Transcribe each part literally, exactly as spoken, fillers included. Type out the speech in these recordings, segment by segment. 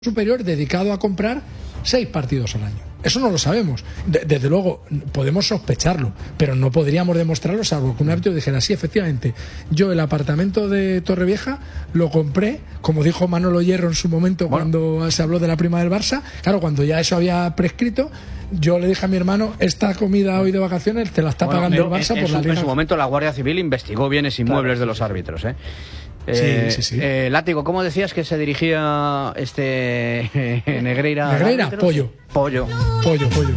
superior dedicado a comprar seis partidos al año. Eso no lo sabemos. De, desde luego, podemos sospecharlo, pero no podríamos demostrarlo, salvo que un árbitro dijera, sí, efectivamente, yo el apartamento de Torrevieja lo compré, como dijo Manolo Hierro en su momento, bueno, cuando se habló de la prima del Barça. Claro, cuando ya eso había prescrito, yo le dije a mi hermano, esta comida hoy de vacaciones te la está bueno, pagando el Barça en, por en la su, liga. En su momento la Guardia Civil investigó bienes inmuebles claro, de los sí, árbitros, ¿eh? Eh, sí, sí, sí. Eh, Látigo, ¿cómo decías que se dirigía este Negreira? Negreira, pollo. Pollo. Pollo, pollo.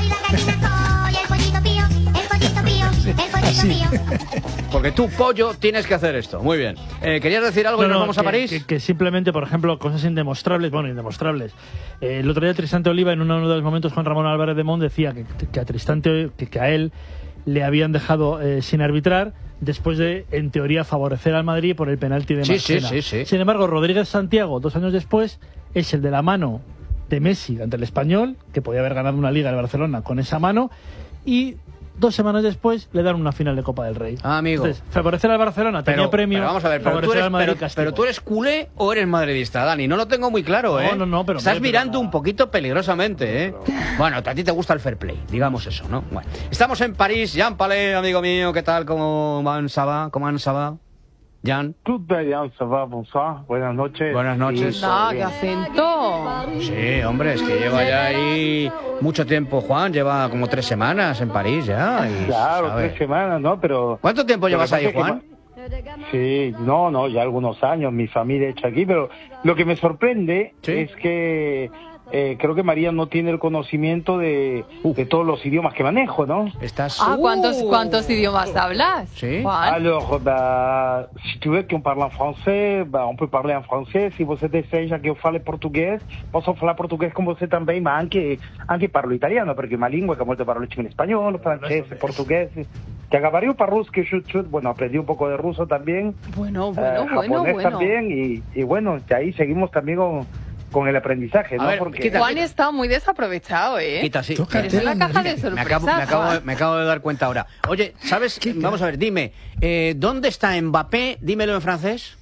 Así. Porque tú, pollo, tienes que hacer esto. Muy bien. Eh, ¿Querías decir algo no, y nos no, vamos que, a París? Que, que simplemente, por ejemplo, cosas indemostrables, bueno, indemostrables. Eh, el otro día Tristán Oliva, en uno de los momentos, Juan Ramón Álvarez de Mont decía que, que a Tristán, que, que a él le habían dejado eh, sin arbitrar después de, en teoría, favorecer al Madrid por el penalti de sí, Marchena. Sí, sí, sí. Sin embargo, Rodríguez Santiago, dos años después, es el de la mano de Messi ante el Español, que podía haber ganado una Liga de Barcelona con esa mano, y dos semanas después le dan una final de Copa del Rey. Ah, amigo. Entonces, favorecer al Barcelona pero, tenía premio. Pero vamos a ver, pero tú, eres, pero, pero tú eres culé o eres madridista, Dani. No lo tengo muy claro, ¿eh? No, no, no, pero estás hombre, mirando pero no. un poquito peligrosamente, ¿eh? Pero... Bueno, a ti te gusta el fair play, digamos eso, ¿no? Bueno, estamos en París. Jean Palais, amigo mío, ¿qué tal? ¿Cómo van, Saba? ¿Cómo van, Saba? Jan. Tout bien, ça va, bonsoir. Buenas noches. Buenas noches. No, qué acento. Sí, hombre, es que lleva ya ahí mucho tiempo, Juan. Lleva como tres semanas en París ya. Y, claro, ¿sabe? tres semanas, ¿no? Pero... ¿Cuánto tiempo llevas ahí, Juan? Sí, no, no, ya algunos años. Mi familia hecha aquí, pero lo que me sorprende ¿Sí? es que... Eh, creo que María no tiene el conocimiento de, de todos los idiomas que manejo, ¿no? Estás... Ah, ¿cuántos, cuántos idiomas hablas? Sí. Juan? Alors, bah, si tu veux qu'on parle en français, bah, on peut parler en français. Si você deseja que eu fale português, posso falar português com você também, mas anche, anche parlo italiano, perché è una lingua che molto parlo in spagnolo, francese, portugués. Que acabaré un parrus que chut chut, bueno, aprendí un poco de ruso también. Bueno, bueno, eh, bueno, japonés bueno. también, y, y bueno, de ahí seguimos también con... con el aprendizaje, ¿no? Ver, porque quita, Juan quita. está muy desaprovechado, ¿eh? Quita, sí. Eres una caja de sorpresas. Me acabo, me, acabo, me acabo de dar cuenta ahora. Oye, ¿sabes? Quita. Vamos a ver, dime, eh, ¿dónde está Mbappé? Dímelo en francés.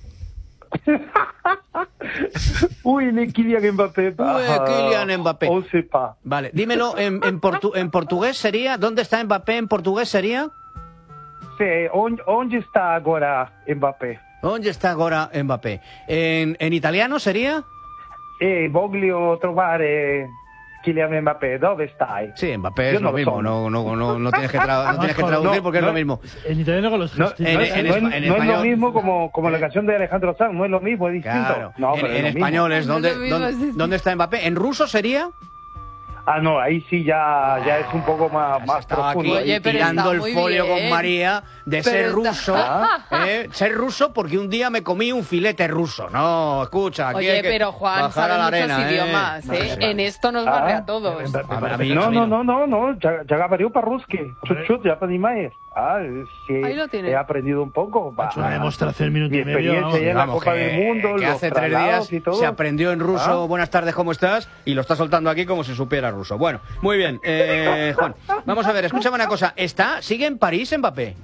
Uy, le Kylian Mbappé. Uy, Kylian Mbappé. On sait pas. Vale, dímelo en, en, portu en portugués sería, ¿dónde está Mbappé en portugués sería? Sí, ¿dónde está ahora Mbappé? ¿Dónde está ahora Mbappé? ¿En, en italiano sería? Eh, voglio trovare Kylian Mbappé, ¿dónde está? Sí, Mbappé Yo es no lo mismo, no, no, no, no tienes que, tra no tienes que traducir no, porque no, es lo mismo. En italiano con los no, gestos. en, en, en, en, no, en, es, en no español, es lo mismo como, como la canción de Alejandro Sanz, no es lo mismo, es distinto. Claro. No, en pero en es español es, ¿dónde, mismo, dónde, es ¿dónde está Mbappé? ¿En ruso sería? Ah, no, ahí sí ya, ya es un poco más, más Estaba profundo. aquí Oye, pero tirando está el muy folio bien. con María de Pero ser está- ruso. ¿eh? Ser ruso porque un día me comí un filete ruso. No, escucha. Aquí Oye, hay que pero Juan bajar sabe a la muchos arena, idiomas, ¿eh? ¿eh? No sé. En esto nos Ah. barre a todos. A ver, a mí No, a mí no, no, no, no, ya, ya говорю по-русски. Чуть-чуть, ya понимаешь. Ah, sí, Ahí lo tiene. he aprendido un poco. Ha hecho una demostración minuto Mi y medio. experiencia ya en la Vamos, Copa que, del Mundo, que los hace tres traslados días y todo. se aprendió en ruso, Ah. buenas tardes, ¿cómo estás? Y lo está soltando aquí como si supiera ruso. Bueno, muy bien, eh, Juan, vamos a ver, escúchame una cosa, ¿está, sigue en París Mbappé?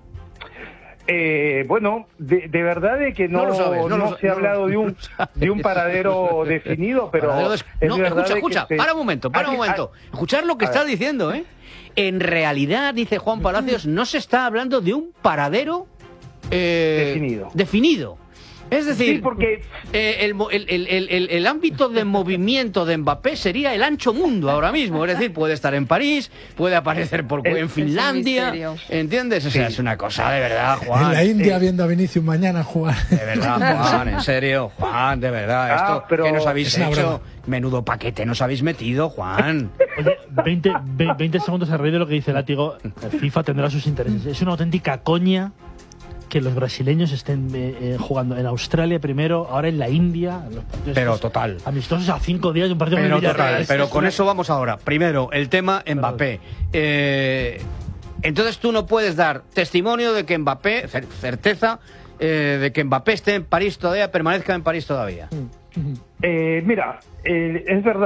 Eh, bueno, de, de verdad de que no, No lo sabes, no no lo sa- se ha no lo- hablado de un de un paradero definido, pero Paradero des- es no, verdad escucha, de escucha, que se- para un momento, para un Aquí- momento. Escuchar lo que a estás ver. diciendo, ¿eh? En realidad, dice Juan Palacios, no se está hablando de un paradero eh, Definido. definido. Es decir, Sí, porque eh, el, mo- el, el, el, el- el ámbito de movimiento de Mbappé sería el ancho mundo ahora mismo. Es decir, puede estar en París, puede aparecer por, Es- en es un Finlandia. misterio. ¿Entiendes? O sea, Sí. es una cosa de verdad, En Juan. la India viendo a Vinicius mañana jugar. De verdad, Juan, en serio, Juan, de verdad. Ah, Esto pero- que nos habéis Es una hecho, broma. menudo paquete nos habéis metido, Juan. Oye, veinte, ve- veinte segundos a raíz de lo que dice Látigo. FIFA tendrá sus intereses. Es una auténtica coña que los brasileños estén eh, eh, jugando en Australia primero, ahora en la India. Los partidos Pero estos total. Amistosos a cinco días de un partido con el Pero Villarreal. total, Es- pero es con una- eso vamos ahora. Primero, el tema Mbappé. Eh, entonces tú no puedes dar testimonio de que Mbappé, cer- certeza, eh, de que Mbappé esté en París todavía, permanezca en París todavía. Eh, mira, eh, es verdad,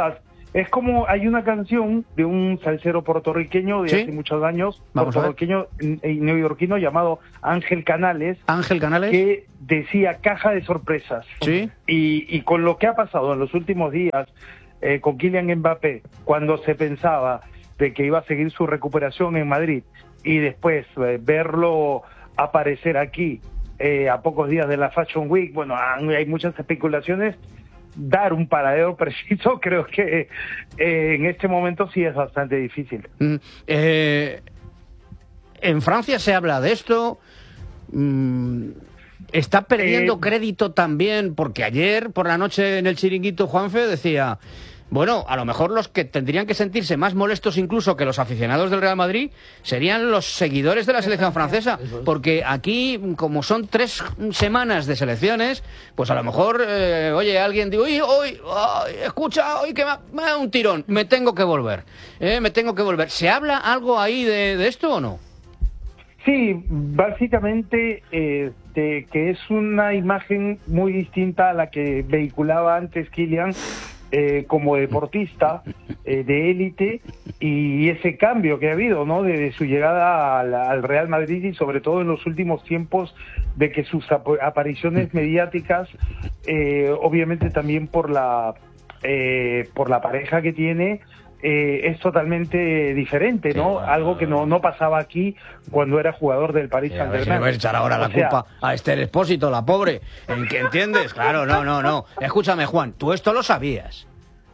Es como hay una canción de un salsero puertorriqueño de ¿Sí? hace muchos años, Vamos a ver. puertorriqueño y neoyorquino llamado Ángel Canales, Ángel Canales. que decía caja de sorpresas. Sí. Y, y con lo que ha pasado en los últimos días eh, con Kylian Mbappé, cuando se pensaba de que iba a seguir su recuperación en Madrid y después eh, verlo aparecer aquí eh, a pocos días de la Fashion Week, bueno, hay muchas especulaciones. Dar un paradero preciso creo que eh, en este momento sí es bastante difícil. Mm, eh, en Francia se habla de esto. Mm, está perdiendo Eh, crédito también, porque ayer por la noche en el chiringuito Juanfe decía, bueno, a lo mejor los que tendrían que sentirse más molestos incluso que los aficionados del Real Madrid serían los seguidores de la selección francesa, porque aquí, como son tres semanas de selecciones, pues a lo mejor, eh, oye, alguien dice, uy, hoy, escucha, hoy que me, me da un tirón, me tengo que volver, eh, me tengo que volver. ¿Se habla algo ahí de, de esto o no? Sí, básicamente eh, de que es una imagen muy distinta a la que vehiculaba antes Kylian eh, como deportista eh, de élite, y ese cambio que ha habido, ¿no? De, de su llegada al, al Real Madrid, y sobre todo en los últimos tiempos de que sus ap apariciones mediáticas, eh, obviamente también por la eh, por la pareja que tiene, Eh, es totalmente diferente, ¿no? Sí, bueno, Algo que no, no pasaba aquí cuando era jugador del Paris Sí, a ver si le Saint-Germain. voy a echar ahora la O sea, culpa a Esther Expósito, la pobre. ¿En qué entiendes? Claro, no, no, no. Escúchame, Juan, tú esto lo sabías.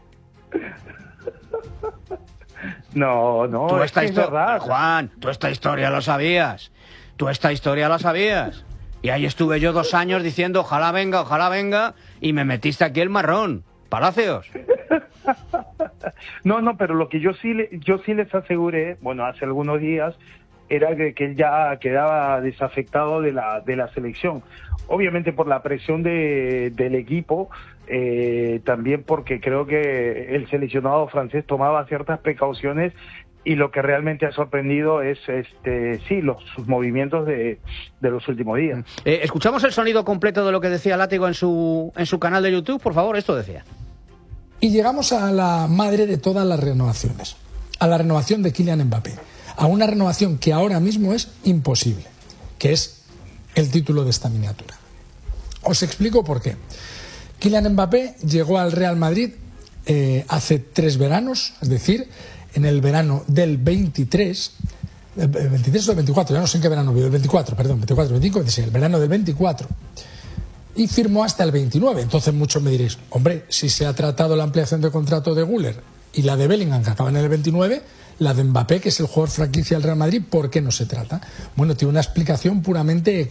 No, no, Tú es esta que es historia, verdad. Juan, tú esta historia lo sabías. Tú esta historia la sabías. Y ahí estuve yo dos años diciendo, ojalá venga, ojalá venga, y me metiste aquí el marrón. Palacios. No, no, pero lo que yo sí, le, yo sí les aseguré, bueno, hace algunos días, era que, que él ya quedaba desafectado de la, de la selección. Obviamente por la presión de, del equipo, eh, también porque creo que el seleccionado francés tomaba ciertas precauciones, y lo que realmente ha sorprendido es, este, sí, los sus movimientos de, de los últimos días. Eh, escuchamos el sonido completo de lo que decía Látigo en su, en su canal de YouTube, por favor, esto decía. Y llegamos a la madre de todas las renovaciones, a la renovación de Kylian Mbappé, a una renovación que ahora mismo es imposible, que es el título de esta miniatura. Os explico por qué. Kylian Mbappé llegó al Real Madrid eh, hace tres veranos, es decir, en el verano del veintitrés, el veintitrés o el veinticuatro, ya no sé en qué verano vivo, el veinticuatro, perdón, veinticuatro, veinticinco, sí, el verano del veinticuatro. Y firmó hasta el veintinueve. Entonces muchos me diréis, hombre, si se ha tratado la ampliación de contrato de Güler y la de Bellingham, que acaban en el veintinueve, la de Mbappé, que es el jugador franquicia del Real Madrid, ¿por qué no se trata? Bueno, tiene una explicación puramente